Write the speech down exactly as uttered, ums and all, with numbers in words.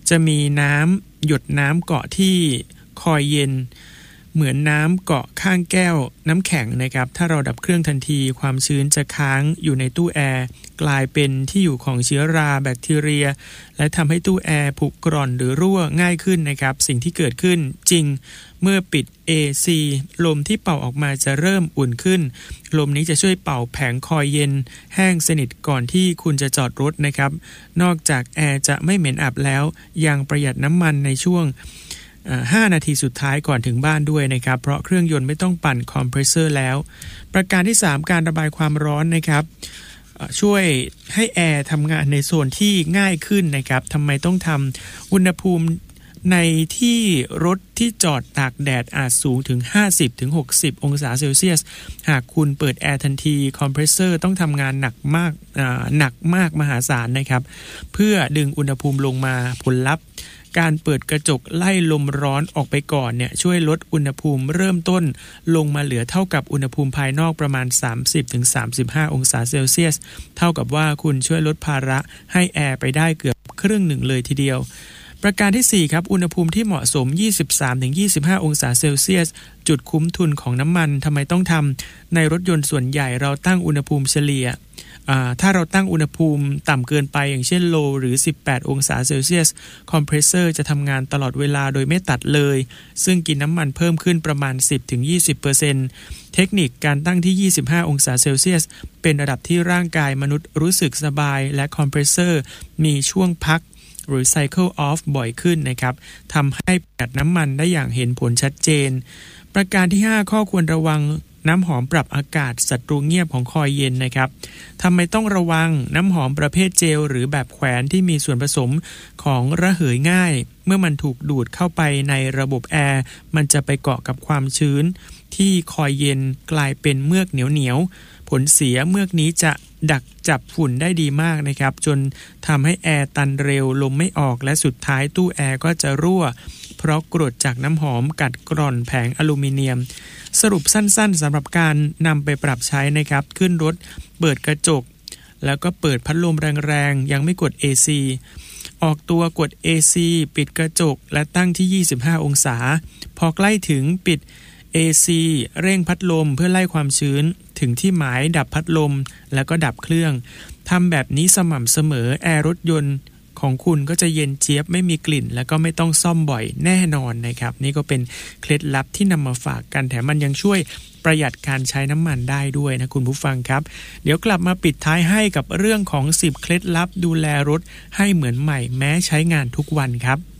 จะมีน้ำหยดน้ำเกาะที่คอยเย็นเหมือนน้ำเกาะข้างแก้วน้ำแข็งนะครับถ้าเราดับเครื่องทันทีความชื้นจะค้างอยู่ในตู้แอร์กลายเป็นที่อยู่ของเชื้อราแบคทีเรียและทำให้ตู้แอร์ผุกร่อนหรือรั่วง่ายขึ้นนะครับสิ่งที่เกิดขึ้นจริงเมื่อปิด เอ ซี ลมที่เป่าออกมาจะเริ่มอุ่นขึ้นลมนี้จะช่วยเป่าแผงคอยเย็นแห้งสนิทก่อนที่คุณจะจอดรถนะครับนอกจากแอร์จะไม่เหม็นอับแล้วยังประหยัดน้ำมันในช่วงห้านาทีสุดท้ายก่อนถึงบ้านด้วยนะครับเพราะเครื่องยนต์ไม่ต้องปั่นคอมเพรสเซอร์แล้วประการที่สามการระบายความร้อนนะครับช่วยให้แอร์ทำงานในโซนที่ง่ายขึ้นนะครับทำไมต้องทำอุณหภูมิในที่รถที่จอดตากแดดอาจสูงถึง ห้าสิบถึงหกสิบ องศาเซลเซียสหากคุณเปิดแอร์ทันทีคอมเพรสเซอร์ต้องทำงานหนักมากหนักมากมหาศาลนะครับเพื่อดึงอุณหภูมิลงมาผลลัพธ์การเปิดกระจกไล่ลมร้อนออกไปก่อนเนี่ยช่วยลดอุณหภูมิเริ่มต้นลงมาเหลือเท่ากับอุณหภูมิภายนอกประมาณ สามสิบถึงสามสิบห้า องศาเซลเซียสเท่ากับว่าคุณช่วยลดภาระให้แอร์ไปได้เกือบครึ่งหนึ่งเลยทีเดียวประการที่สี่ครับอุณหภูมิที่เหมาะสม ยี่สิบสามถึงยี่สิบห้า องศาเซลเซียสจุดคุ้มทุนของน้ำมันทำไมต้องทำในรถยนต์ส่วนใหญ่เราตั้งอุณหภูมิเฉลี่ยถ้าเราตั้งอุณหภูมิต่ำเกินไปอย่างเช่น low หรือสิบแปดองศาเซลเซียสคอมเพรสเซอร์จะทำงานตลอดเวลาโดยไม่ตัดเลยซึ่งกินน้ำมันเพิ่มขึ้นประมาณ สิบถึงยี่สิบเปอร์เซ็นต์ เทคนิคการตั้งที่ยี่สิบห้าองศาเซลเซียสเป็นระดับที่ร่างกายมนุษย์รู้สึกสบายและคอมเพรสเซอร์มีช่วงพักหรือ cycle off บ่อยขึ้นนะครับทำให้ประหยัดน้ำมันได้อย่างเห็นผลชัดเจนประการที่ห้าข้อควรระวังน้ำหอมปรับอากาศศัตรูเงียบของคอยเย็นนะครับทำไมต้องระวังน้ำหอมประเภทเจลหรือแบบแขวนที่มีส่วนผสมของระเหยง่ายเมื่อมันถูกดูดเข้าไปในระบบแอร์มันจะไปเกาะกับความชื้นที่คอยเย็นกลายเป็นเมือกเหนียวๆผลเสียเมือกนี้จะดักจับฝุ่นได้ดีมากนะครับจนทำให้แอร์ตันเร็วลมไม่ออกและสุดท้ายตู้แอร์ก็จะรั่วเพราะกรดจากน้ำหอมกัดกร่อนแผงอลูมิเนียมสรุปสั้นๆสำหรับการนำไปปรับใช้นะครับขึ้นรถเปิดกระจกแล้วก็เปิดพัดลมแรงๆยังไม่กด เอ ซี ออกตัวกด เอ ซี ปิดกระจกและตั้งที่ยี่สิบห้าองศาพอใกล้ถึงปิด เอ ซี เร่งพัดลมเพื่อไล่ความชื้นถึงที่หมายดับพัดลมแล้วก็ดับเครื่องทำแบบนี้สม่ำเสมอแอร์รถยนต์ของคุณก็จะเย็นเจี๊ยบไม่มีกลิ่นแล้วก็ไม่ต้องซ่อมบ่อยแน่นอนนะครับนี่ก็เป็นเคล็ดลับที่นำมาฝากกันแถมมันยังช่วยประหยัดการใช้น้ำมันได้ด้วยนะคุณผู้ฟังครับเดี๋ยวกลับมาปิดท้ายให้กับเรื่องของสิบเคล็ดลับดูแลรถให้เหมือนใหม่แม้ใช้งานทุกวันครับ